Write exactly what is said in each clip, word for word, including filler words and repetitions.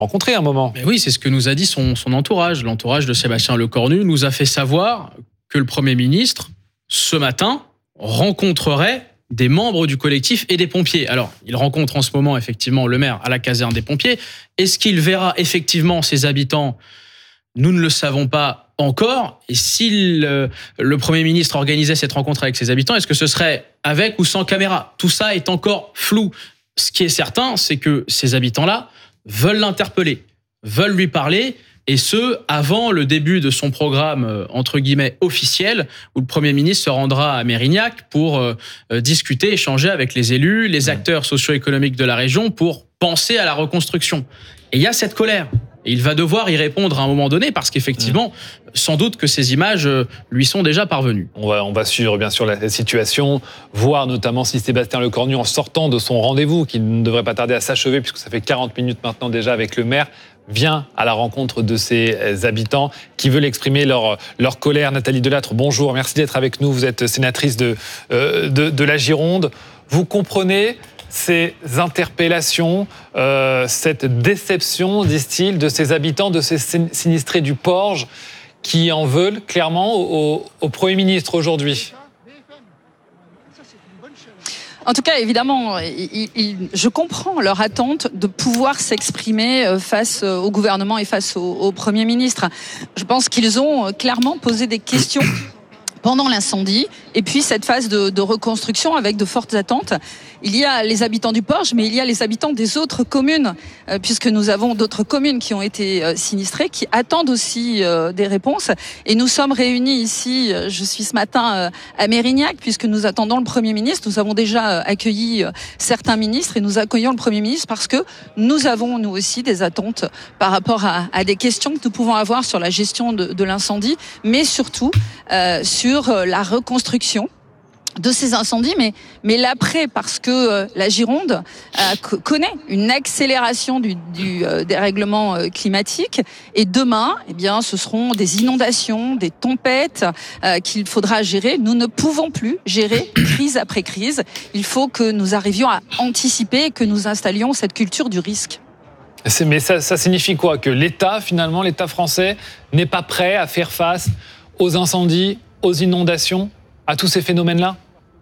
rencontré à un moment. Mais oui, c'est ce que nous a dit son, son entourage. L'entourage de Sébastien Lecornu nous a fait savoir que le Premier ministre, ce matin, rencontrerait des membres du collectif et des pompiers. Alors, il rencontre en ce moment effectivement le maire à la caserne des pompiers. Est-ce qu'il verra effectivement ses habitants ? Nous ne le savons pas encore. Et si le, le Premier ministre organisait cette rencontre avec ses habitants, est-ce que ce serait avec ou sans caméra ? Tout ça est encore flou. Ce qui est certain, c'est que ces habitants-là veulent l'interpeller, veulent lui parler, et ce, avant le début de son programme, entre guillemets, officiel, où le Premier ministre se rendra à Mérignac pour euh, discuter, échanger avec les élus, les acteurs socio-économiques de la région, pour penser à la reconstruction. Et il y a cette colère. Et il va devoir y répondre à un moment donné, parce qu'effectivement, mmh. sans doute que ces images lui sont déjà parvenues. On va, on va suivre bien sûr la situation, voir notamment si Sébastien Lecornu, en sortant de son rendez-vous, qui ne devrait pas tarder à s'achever, puisque ça fait quarante minutes maintenant déjà avec le maire, vient à la rencontre de ses habitants qui veulent exprimer leur, leur colère. Nathalie Delattre, bonjour, merci d'être avec nous. Vous êtes sénatrice de, euh, de, de la Gironde. Vous comprenez ces interpellations, euh, cette déception, disent-ils, de ces habitants, de ces sinistrés du Porge, qui en veulent clairement au, au Premier ministre aujourd'hui? En tout cas, évidemment, il, il, je comprends leur attente de pouvoir s'exprimer face au gouvernement et face au, au Premier ministre. Je pense qu'ils ont clairement posé des questions pendant l'incendie, et puis cette phase de, de reconstruction avec de fortes attentes. Il y a les habitants du Porge, mais il y a les habitants des autres communes, euh, puisque nous avons d'autres communes qui ont été euh, sinistrées, qui attendent aussi euh, des réponses. Et nous sommes réunis ici, euh, je suis ce matin euh, à Mérignac, puisque nous attendons le Premier ministre. Nous avons déjà euh, accueilli euh, certains ministres, et nous accueillons le Premier ministre parce que nous avons, nous aussi, des attentes par rapport à, à des questions que nous pouvons avoir sur la gestion de, de l'incendie, mais surtout euh, sur euh, la reconstruction de ces incendies, mais, mais l'après, parce que euh, la Gironde euh, connaît une accélération du, du euh, dérèglement euh, climatique, et demain, eh bien, ce seront des inondations, des tempêtes euh, qu'il faudra gérer. Nous ne pouvons plus gérer crise après crise. Il faut que nous arrivions à anticiper et que nous installions cette culture du risque. C'est, mais ça, ça signifie quoi ? Que l'État, finalement, l'État français, n'est pas prêt à faire face aux incendies, aux inondations, à tous ces phénomènes-là ?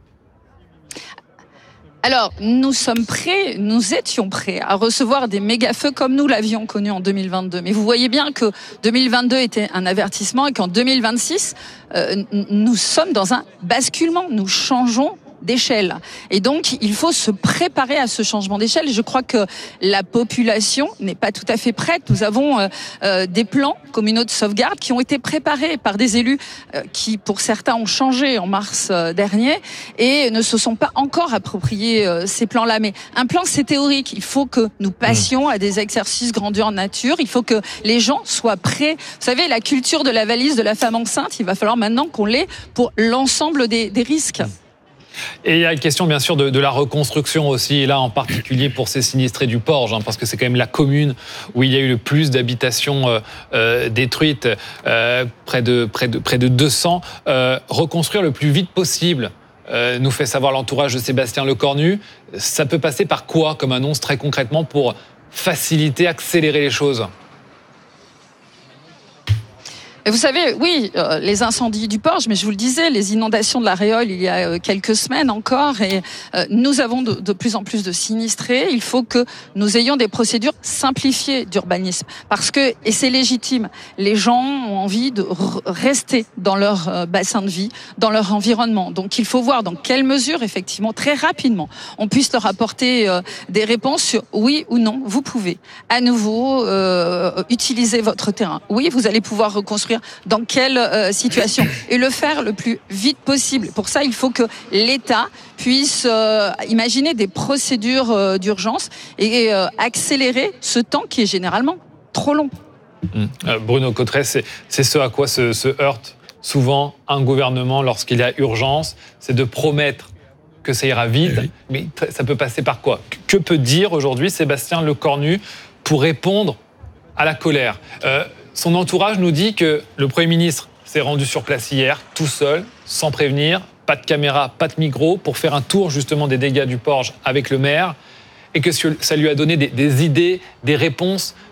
Alors, nous sommes prêts, nous étions prêts à recevoir des méga-feux comme nous l'avions connu en deux mille vingt-deux. Mais vous voyez bien que deux mille vingt-deux était un avertissement et qu'en deux mille vingt-six, euh, nous sommes dans un basculement. Nous changeons d'échelle. Et donc, il faut se préparer à ce changement d'échelle. Je crois que la population n'est pas tout à fait prête. Nous avons euh, euh, des plans communaux de sauvegarde qui ont été préparés par des élus euh, qui, pour certains, ont changé en mars euh, dernier et ne se sont pas encore appropriés euh, ces plans-là. Mais un plan, c'est théorique. Il faut que nous passions à des exercices grandeur nature. Il faut que les gens soient prêts. Vous savez, la culture de la valise de la femme enceinte, il va falloir maintenant qu'on l'ait pour l'ensemble des, des risques. Et il y a une question bien sûr de, de la reconstruction aussi, et là en particulier pour ces sinistrés du Porge, hein, parce que c'est quand même la commune où il y a eu le plus d'habitations euh, euh, détruites, euh, près, de, près, de, près de deux cents. Euh, reconstruire le plus vite possible, euh, nous fait savoir l'entourage de Sébastien Lecornu. Ça peut passer par quoi comme annonce très concrètement pour faciliter, accélérer les choses ? Et vous savez, oui, euh, les incendies du Porge, mais je vous le disais, les inondations de la Réole il y a euh, quelques semaines encore, et euh, nous avons de, de plus en plus de sinistrés. Il faut que nous ayons des procédures simplifiées d'urbanisme, parce que, et c'est légitime, les gens ont envie de r- rester dans leur euh, bassin de vie, dans leur environnement. Donc il faut voir dans quelle mesure, effectivement, très rapidement, on puisse leur apporter euh, des réponses sur oui ou non, vous pouvez à nouveau euh, utiliser votre terrain. Oui, vous allez pouvoir reconstruire dans quelle euh, situation, et le faire le plus vite possible. Pour ça, il faut que l'État puisse euh, imaginer des procédures euh, d'urgence et euh, accélérer ce temps qui est généralement trop long. Mmh. Euh, Bruno Cotterêts, c'est, c'est ce à quoi se, se heurte souvent un gouvernement lorsqu'il y a urgence, c'est de promettre que ça ira vite, oui. Mais ça peut passer par quoi ? Que peut dire aujourd'hui Sébastien Lecornu pour répondre à la colère ? euh, Son entourage nous dit que le Premier ministre s'est rendu sur place hier, tout seul, sans prévenir, pas de caméra, pas de micro, pour faire un tour justement des dégâts du Porge avec le maire, et que ça lui a donné des, des idées, des réponses